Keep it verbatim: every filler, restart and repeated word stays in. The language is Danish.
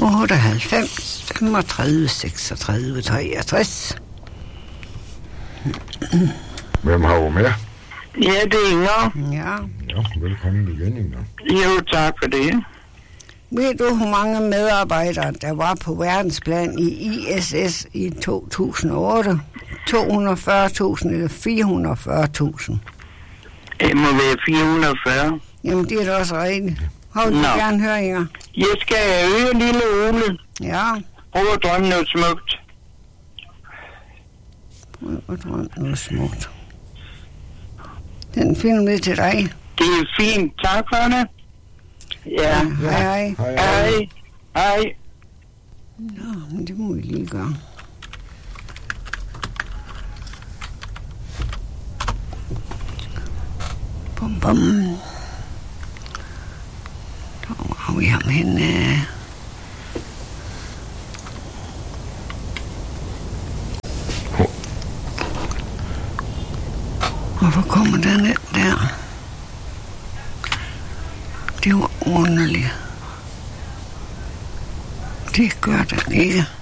otteoghalvfems, femogtredive, seksogtredive, treogtres. Hvem har du med? Ja, det er Inger. Ja. Ja, velkommen igen, Inger. Jo, tak for det. Ved du, hvor mange medarbejdere, der var på verdensplan i I S S i to tusind og otte? to hundrede og fyrre tusind eller fire hundrede og fyrre tusind? Det må være fire hundrede og fyrre. Jamen, det er da også rigtigt. Har du Nå. gerne høre, Inger? Jeg skal høre lille Ole. Ja. Prøv at drømme noget smukt. Prøv at drømme noget smukt. Den finder vi til dig. Det er fint. Tak for det. Ja. Hej, hej. Hej, Hej. Hej. Nå, men det må vi lige gøre. Bum, bum. Der har vi ham henne. Hvorfor kommer den ned der? Det var underligt. Det gør den ikke.